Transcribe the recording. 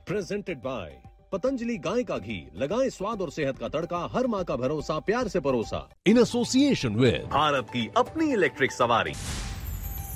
Presented by Patanjali गाय का घी, लगाएं स्वाद और सेहत का तड़का, हर माँ का भरोसा, प्यार से परोसा। इन एसोसिएशन विद भारत की अपनी इलेक्ट्रिक सवारी।